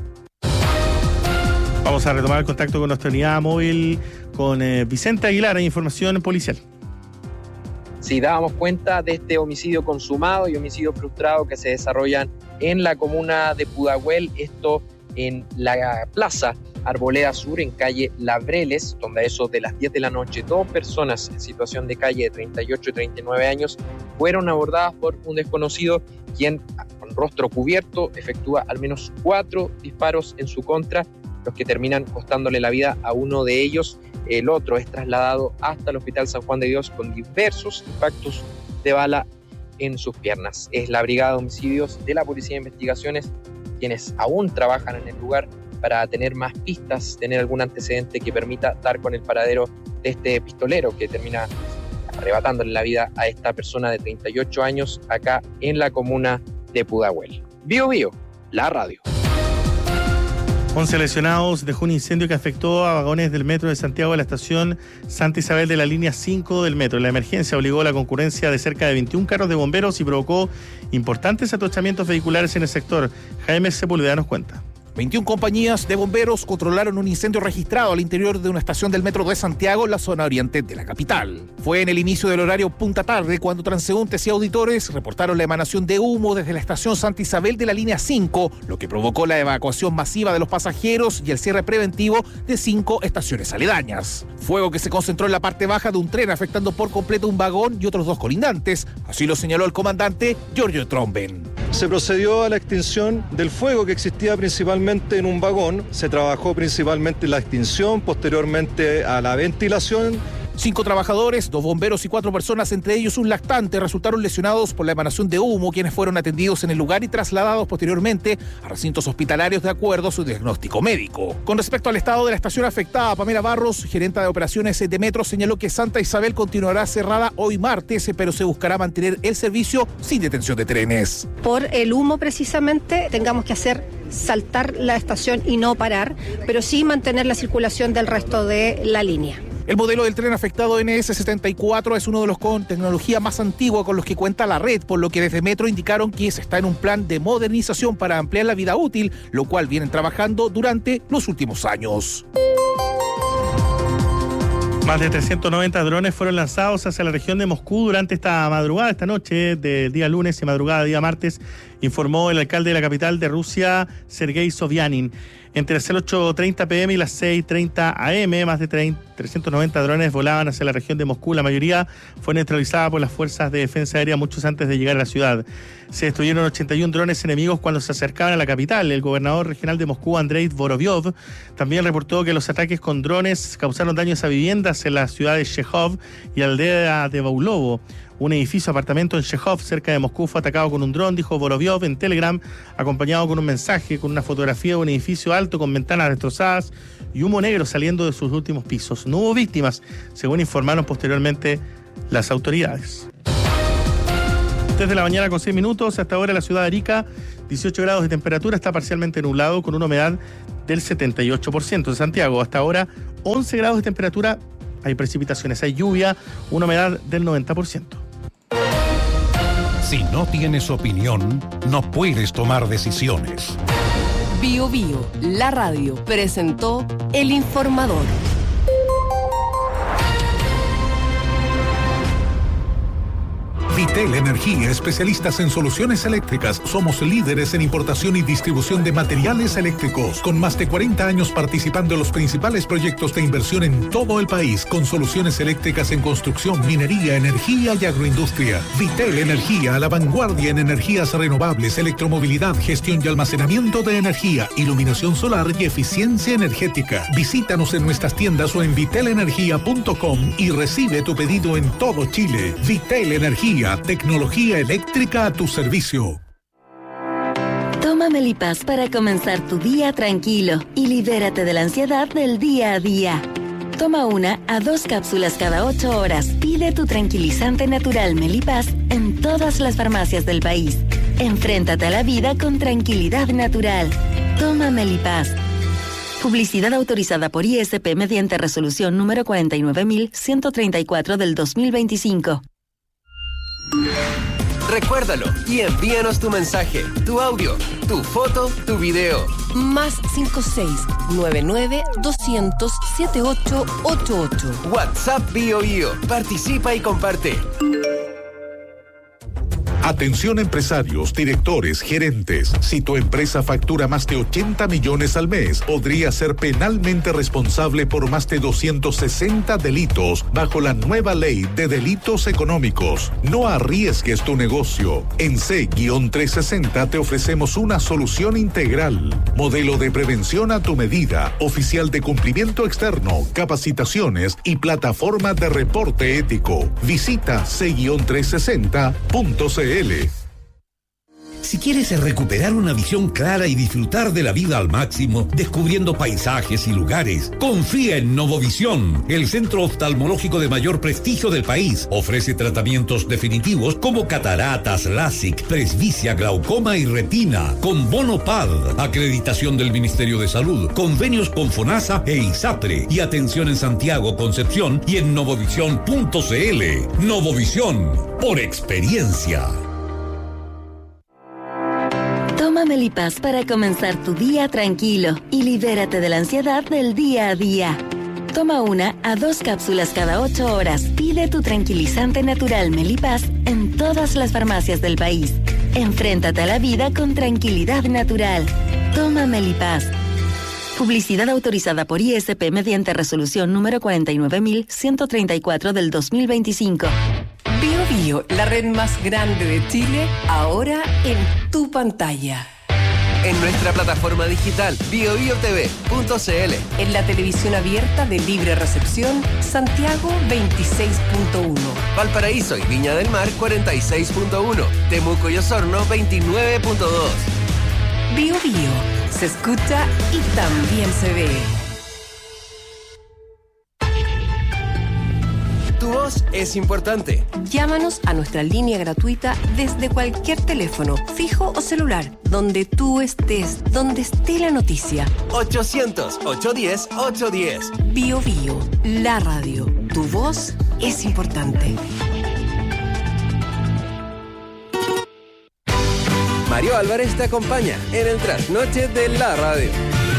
Vamos a retomar el contacto con nuestra unidad móvil, con eh, Vicente Aguilar, hay información policial. Sí, dábamos cuenta de este homicidio consumado y homicidio frustrado que se desarrollan en la comuna de Pudahuel, esto en la plaza Arboleda Sur, en calle Labreles, donde a eso de las diez de la noche, dos personas en situación de calle de treinta y ocho y treinta y nueve años fueron abordadas por un desconocido, quien con rostro cubierto efectúa al menos cuatro disparos en su contra los que terminan costándole la vida a uno de ellos. El otro es trasladado hasta el Hospital San Juan de Dios con diversos impactos de bala en sus piernas. Es la Brigada de Homicidios de la Policía de Investigaciones quienes aún trabajan en el lugar para tener más pistas, tener algún antecedente que permita dar con el paradero de este pistolero que termina arrebatándole la vida a esta persona de treinta y ocho años acá en la comuna de Pudahuel. Bio Bio, la radio. once lesionados dejó un incendio que afectó a vagones del metro de Santiago de la estación Santa Isabel de la línea cinco del metro. La emergencia obligó a la concurrencia de cerca de veintiún carros de bomberos y provocó importantes atochamientos vehiculares en el sector. Jaime Sepúlveda nos cuenta. veintiún compañías de bomberos controlaron un incendio registrado al interior de una estación del metro de Santiago en la zona oriente de la capital. Fue en el inicio del horario punta tarde cuando transeúntes y auditores reportaron la emanación de humo desde la estación Santa Isabel de la línea cinco, lo que provocó la evacuación masiva de los pasajeros y el cierre preventivo de cinco estaciones aledañas. Fuego que se concentró en la parte baja de un tren, afectando por completo un vagón y otros dos colindantes. Así lo señaló el comandante Giorgio Tromben. Se procedió a la extinción del fuego que existía principalmente en un vagón. Se trabajó principalmente en la extinción, posteriormente a la ventilación. Cinco trabajadores, dos bomberos y cuatro personas, entre ellos un lactante, resultaron lesionados por la emanación de humo, quienes fueron atendidos en el lugar y trasladados posteriormente a recintos hospitalarios de acuerdo a su diagnóstico médico. Con respecto al estado de la estación afectada, Pamela Barros, gerenta de operaciones de Metro, señaló que Santa Isabel continuará cerrada hoy martes, pero se buscará mantener el servicio sin detención de trenes. Por el humo precisamente tengamos que hacer saltar la estación y no parar, pero sí mantener la circulación del resto de la línea. El modelo del tren afectado N S setenta y cuatro es uno de los con tecnología más antigua con los que cuenta la red, por lo que desde Metro indicaron que se está en un plan de modernización para ampliar la vida útil, lo cual vienen trabajando durante los últimos años. Más de trescientos noventa drones fueron lanzados hacia la región de Moscú durante esta madrugada, esta noche del día lunes y madrugada del día martes, informó el alcalde de la capital de Rusia, Sergei Sobyanin. Entre las ocho treinta pe eme y las seis treinta a eme, más de trescientos noventa drones volaban hacia la región de Moscú. La mayoría fue neutralizada por las fuerzas de defensa aérea muchos antes de llegar a la ciudad. Se destruyeron ochenta y uno drones enemigos cuando se acercaban a la capital. El gobernador regional de Moscú, Andrei Vorovyov, también reportó que los ataques con drones causaron daños a viviendas en la ciudad de Shehov y aldea de Baulovo. Un edificio apartamento en Shehov, cerca de Moscú, fue atacado con un dron, dijo Vorovyov en Telegram, acompañado con un mensaje con una fotografía de un edificio alto con ventanas destrozadas y humo negro saliendo de sus últimos pisos. No hubo víctimas, según informaron posteriormente las autoridades. Desde la mañana con seis minutos, hasta ahora la ciudad de Arica, dieciocho grados de temperatura, está parcialmente nublado con una humedad del setenta y ocho por ciento. En Santiago, hasta ahora, once grados de temperatura, hay precipitaciones, hay lluvia, una humedad del noventa por ciento. Si no tienes opinión, no puedes tomar decisiones. Bio Bio, la radio, presentó El Informador. Vitel Energía, especialistas en soluciones eléctricas. Somos líderes en importación y distribución de materiales eléctricos, con más de cuarenta años participando en los principales proyectos de inversión en todo el país, con soluciones eléctricas en construcción, minería, energía y agroindustria. Vitel Energía, a la vanguardia en energías renovables, electromovilidad, gestión y almacenamiento de energía, iluminación solar y eficiencia energética. Visítanos en nuestras tiendas o en vitel energía punto com y recibe tu pedido en todo Chile. Vitel Energía, tecnología eléctrica a tu servicio. Toma Melipaz para comenzar tu día tranquilo y libérate de la ansiedad del día a día. Toma una a dos cápsulas cada ocho horas. Pide tu tranquilizante natural Melipaz en todas las farmacias del país. Enfréntate a la vida con tranquilidad natural. Toma Melipaz. Publicidad autorizada por I S P mediante resolución número cuarenta y nueve mil ciento treinta y cuatro del dos mil veinticinco. Recuérdalo y envíanos tu mensaje, tu audio, tu foto, tu video. Más cinco seis nueve nueve dos cero cero siete ocho ocho ocho. WhatsApp Bio Bio. Participa y comparte. Atención empresarios, directores, gerentes. Si tu empresa factura más de ochenta millones al mes, podría ser penalmente responsable por más de doscientos sesenta delitos bajo la nueva ley de delitos económicos. No arriesgues tu negocio. En C trescientos sesenta te ofrecemos una solución integral. Modelo de prevención a tu medida, oficial de cumplimiento externo, capacitaciones y plataforma de reporte ético. Visita C trescientos sesenta punto c l. Si quieres recuperar una visión clara y disfrutar de la vida al máximo, descubriendo paisajes y lugares, confía en Novovisión, el centro oftalmológico de mayor prestigio del país. Ofrece tratamientos definitivos como cataratas, LASIK, presbicia, glaucoma y retina, con bono P A D, acreditación del Ministerio de Salud, convenios con FONASA e ISAPRE, y atención en Santiago, Concepción y en novovisión punto c l. Novovisión, por experiencia. Toma Melipaz para comenzar tu día tranquilo y libérate de la ansiedad del día a día. Toma una a dos cápsulas cada ocho horas. Pide tu tranquilizante natural Melipaz en todas las farmacias del país. Enfréntate a la vida con tranquilidad natural. Toma Melipaz. Publicidad autorizada por I S P mediante resolución número cuarenta y nueve mil ciento treinta y cuatro del dos mil veinticinco. Bio Bio, la red más grande de Chile, ahora en tu pantalla. En nuestra plataforma digital bio bio t v punto c l. En la televisión abierta de libre recepción, Santiago veintiséis punto uno. Valparaíso y Viña del Mar cuarenta y seis punto uno. Temuco y Osorno veintinueve punto dos. Bio Bio, se escucha y también se ve. Tu voz es importante. Llámanos a nuestra línea gratuita desde cualquier teléfono, fijo o celular, donde tú estés, donde esté la noticia. ochocientos, ochocientos diez, ochocientos diez. Bio Bio, la radio. Tu voz es importante. Mario Álvarez te acompaña en el trasnoche de la radio.